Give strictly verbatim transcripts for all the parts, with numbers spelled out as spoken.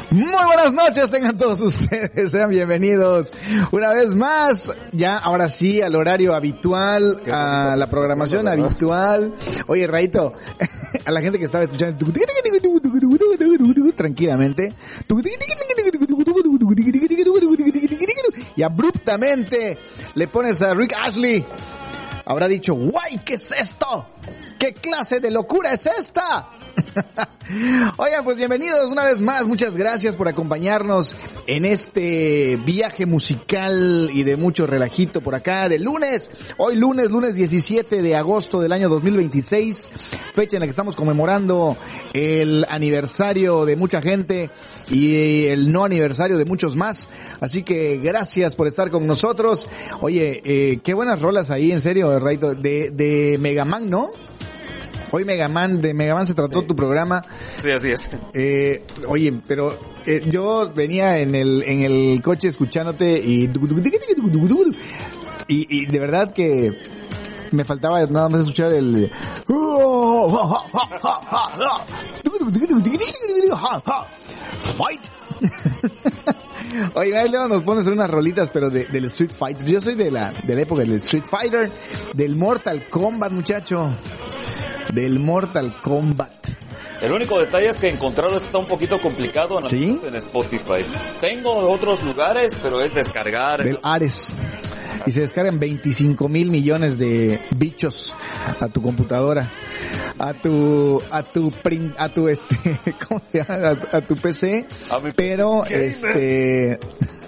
Muy buenas noches, tengan todos ustedes, sean bienvenidos una vez más, ya ahora sí al horario habitual, a la programación habitual. Oye, Raito, a la gente que estaba escuchando tranquilamente y abruptamente le pones a Rick Astley, habrá dicho, guay, ¿qué es esto? ¿Qué clase de locura es esta? Oigan, pues bienvenidos una vez más, muchas gracias por acompañarnos en este viaje musical y de mucho relajito por acá de lunes, hoy lunes, lunes diecisiete de agosto del año dos mil veintiséis, fecha en la que estamos conmemorando el aniversario de mucha gente y el no aniversario de muchos más, así que gracias por estar con nosotros. Oye, eh, qué buenas rolas ahí, en serio, Raito, de, de Mega Man, ¿no? Hoy Megaman, de Megaman se trató sí. Tu programa. Sí, así es. Eh, oye, pero eh, yo venía en el en el coche escuchándote y y, y de verdad que me faltaba nada más escuchar el Fight. Oye, luego nos pones unas rolitas, pero de, del Street Fighter. Yo soy de la de la época del Street Fighter, del Mortal Kombat, muchacho. Del Mortal Kombat. El único detalle es que encontrarlo está un poquito complicado en, ¿sí? en Spotify. Tengo otros lugares, pero es descargar. Del Ares. Y se descargan veinticinco mil millones de bichos a tu computadora, a tu, a tu, print, a tu este, ¿cómo se llama? A, a tu P C. Pero este,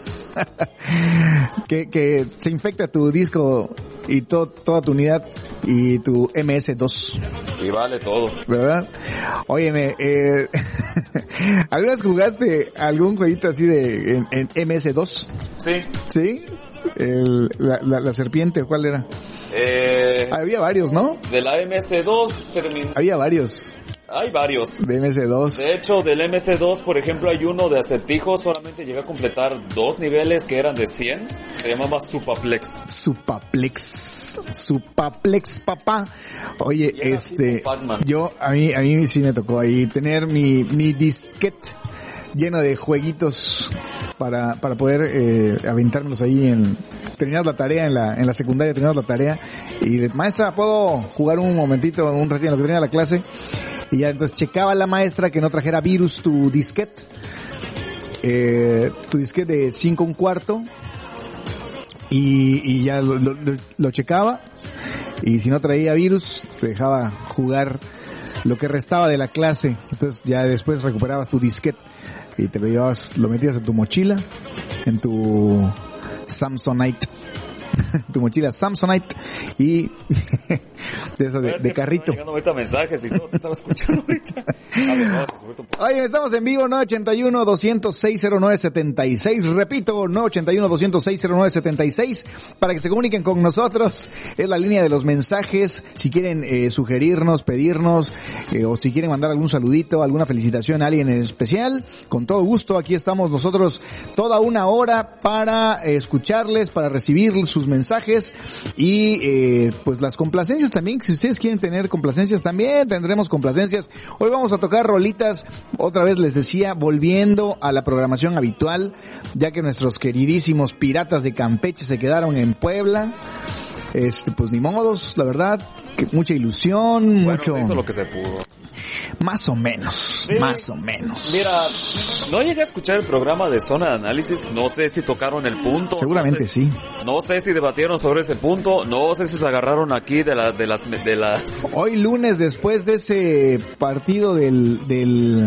que, que se infecta tu disco y to, toda tu unidad y tu M S dos. Y vale todo. ¿Verdad? Óyeme, eh, ¿alguna vez jugaste algún jueguito así de en, en M S dos? Sí. ¿Sí? El, la, la, la serpiente, ¿cuál era? Eh, Había varios, ¿no? De la M S dos terminó. Había varios. Hay varios. De M S dos. De hecho, del M S dos, por ejemplo, hay uno de acertijos, solamente llegué a completar dos niveles que eran de cien. Se llamaba Supaplex. Supaplex. Supaplex, papá. Oye, este, yo, a mí, a mí sí me tocó ahí tener mi, mi disquete lleno de jueguitos para, para poder, eh, aventármelos ahí en, terminar la tarea en la, en la secundaria, terminar la tarea. Y de, maestra, ¿puedo jugar un momentito, un ratito en lo que tenía la clase? Y ya entonces checaba la maestra que no trajera virus tu disquete, eh, tu disquete de cinco un cuarto, y, y ya lo, lo, lo checaba, y si no traía virus, te dejaba jugar lo que restaba de la clase. Entonces ya después recuperabas tu disquete y te lo llevabas, lo metías en tu mochila, en tu Samsonite. Tu mochila Samsonite y de eso de, de carrito. Llegando ahorita mensajes y todo, te estaba escuchando ahorita. Oye, estamos en vivo, nueve ocho uno, dos cero seis, cero nueve siete seis. Repito, nueve ocho uno, dos cero seis, cero nueve siete seis para que se comuniquen con nosotros. Es la línea de los mensajes. Si quieren eh, sugerirnos, pedirnos, eh, o si quieren mandar algún saludito, alguna felicitación a alguien en especial, con todo gusto, aquí estamos nosotros toda una hora para eh, escucharles, para recibir sus mensajes y eh, pues las complacencias también. Si ustedes quieren tener complacencias, también tendremos complacencias. Hoy vamos a tocar rolitas, otra vez les decía, volviendo a la programación habitual, ya que nuestros queridísimos Piratas de Campeche se quedaron en Puebla. Este, pues ni modos, la verdad, que mucha ilusión, bueno, mucho. Hizo lo que se pudo. Más o menos, sí, más o menos. Mira, no llegué a escuchar el programa de Zona de Análisis, no sé si tocaron el punto. Seguramente no sé, sí. No sé si debatieron sobre ese punto, no sé si se agarraron aquí de las de las de las. Hoy lunes, después de ese partido del del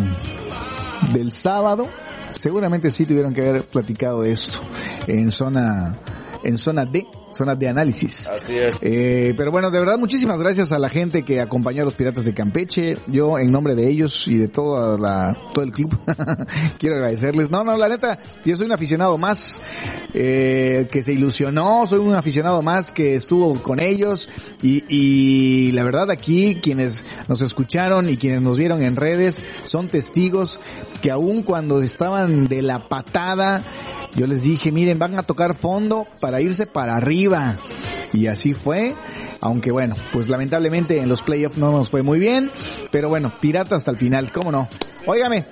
del sábado, seguramente sí tuvieron que haber platicado de esto en zona en zona D, zona de análisis. Así es. Eh, pero bueno, de verdad, muchísimas gracias a la gente que acompañó a los Piratas de Campeche. Yo, en nombre de ellos y de toda la, todo el club, quiero agradecerles. No, no, la neta, yo soy un aficionado más, eh, que se ilusionó, soy un aficionado más que estuvo con ellos y, y la verdad aquí, quienes nos escucharon y quienes nos vieron en redes, son testigos que aun cuando estaban de la patada, yo les dije, miren, van a tocar fondo para irse para arriba. Y así fue, aunque bueno, pues lamentablemente en los playoffs no nos fue muy bien, pero bueno, Pirata hasta el final, ¿cómo no? Óigame,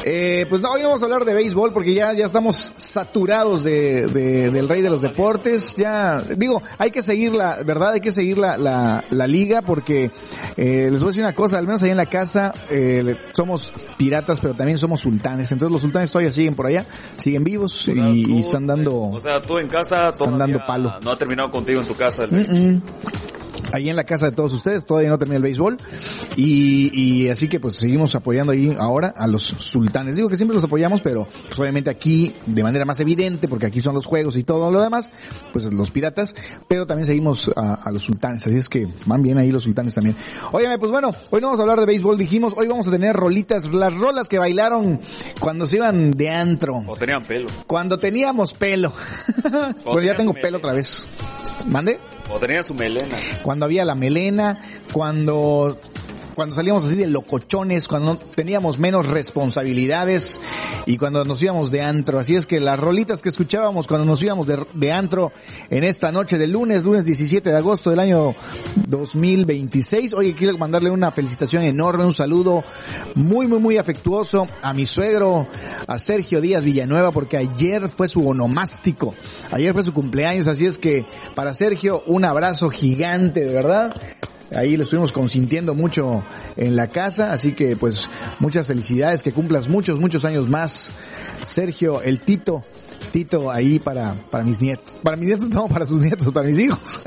Eh, pues no, hoy vamos a hablar de béisbol porque ya, ya estamos saturados de, de, del rey de los deportes. Ya, digo, hay que seguir la, verdad, hay que seguir la, la, la liga porque, eh, les voy a decir una cosa, al menos ahí en la casa, eh, somos piratas pero también somos sultanes. Entonces los sultanes todavía siguen por allá, siguen vivos y, y están dando, o sea, tú en casa están dando palo. No ha terminado contigo en tu casa. El Mm-mm. Ahí en la casa de todos ustedes todavía no termina el béisbol y, y así que pues seguimos apoyando ahí ahora a los sultanes. Digo que siempre los apoyamos, pero pues obviamente aquí de manera más evidente porque aquí son los juegos y todo lo demás, pues los piratas, pero también seguimos a, a los sultanes, así es que van bien ahí los sultanes también. Óyeme, pues bueno, hoy no vamos a hablar de béisbol, dijimos, hoy vamos a tener rolitas, las rolas que bailaron cuando se iban de antro. O tenían pelo. Cuando teníamos pelo. Pues ya tengo pelo otra vez. ¿Mande? O tenía su melena. Cuando había la melena, cuando cuando salíamos así de locochones, cuando no teníamos menos responsabilidades y cuando nos íbamos de antro. Así es que las rolitas que escuchábamos cuando nos íbamos de, de antro en esta noche de lunes, lunes diecisiete de agosto del año dos mil veintiséis. Oye, quiero mandarle una felicitación enorme, un saludo muy, muy, muy afectuoso a mi suegro, a Sergio Díaz Villanueva, porque ayer fue su onomástico, ayer fue su cumpleaños, así es que para Sergio un abrazo gigante, de verdad. Ahí lo estuvimos consintiendo mucho en la casa, así que pues muchas felicidades, que cumplas muchos, muchos años más, Sergio, el Tito, Tito ahí para, para mis nietos, para mis nietos no, para sus nietos, para mis hijos.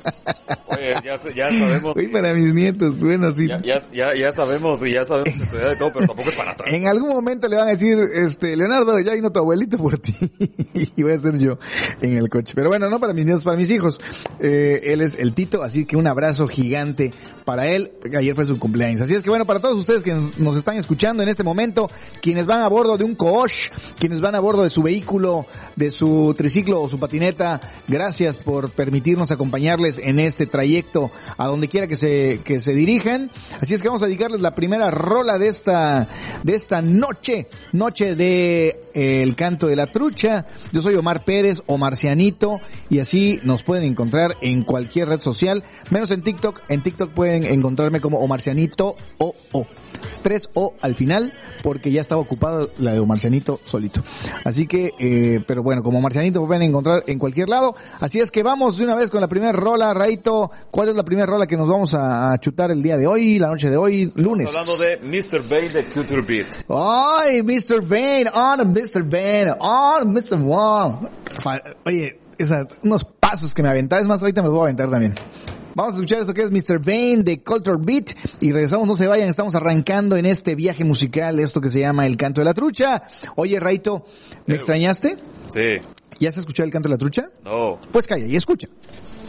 Oye, ya, ya sabemos. Oye, para mis nietos, bueno, sí. Ya, ya, ya, ya sabemos y ya sabemos que se da de todo, pero tampoco es para atrás. En algún momento le van a decir, este, Leonardo, ya vino tu abuelito por ti. Y voy a ser yo en el coche. Pero bueno, no para mis nietos, para mis hijos. Eh, él es el Tito, así que un abrazo gigante para él. Ayer fue su cumpleaños. Así es que bueno, para todos ustedes que nos están escuchando en este momento, quienes van a bordo de un Coach, quienes van a bordo de su vehículo, de su triciclo o su patineta, gracias por permitirnos acompañarles en este trayecto a donde quiera que se que se dirijan. Así es que vamos a dedicarles la primera rola de esta de esta noche, noche de eh, el canto de la trucha. Yo soy Omar Pérez o Marcianito y así nos pueden encontrar en cualquier red social, menos en TikTok. En TikTok pueden encontrarme como Omarcianito o O. Tres O al final, porque ya estaba ocupado la de Omarcianito solito. Así que, eh, pero bueno, como Marcianito pueden encontrar en cualquier lado. Así es que vamos de una vez con la primera rola, Raito. ¿Cuál es la primera rola que nos vamos a, a chutar el día de hoy, la noche de hoy, lunes? Estamos hablando de mister Bane de Culture Beat. ¡Ay, mister Bane! ¡On mister Bane! ¡On mister Wong! Oye, esas, unos pasos que me aventaba, es más, ahorita me los voy a aventar también. Vamos a escuchar esto que es mister Bane de Culture Beat y regresamos, no se vayan, estamos arrancando en este viaje musical, esto que se llama El Canto de la Trucha. Oye, Raito, ¿me Pero, extrañaste? Sí. ¿Ya has escuchado El Canto de la Trucha? No. Pues calla y escucha.